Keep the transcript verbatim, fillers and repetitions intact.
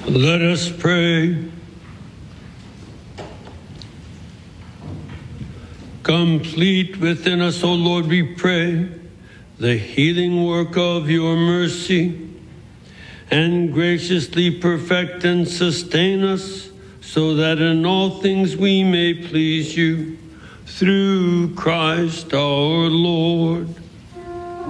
Let us pray. Complete within us, O Lord, we pray, the healing work of your mercy, and graciously perfect and sustain us, so that in all things we may please you, through Christ our Lord.